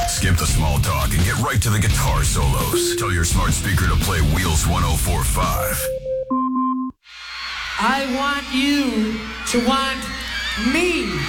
Skip the small talk and get right to the guitar solos. Tell your smart speaker to play Wheels 104.5. I want you to want me.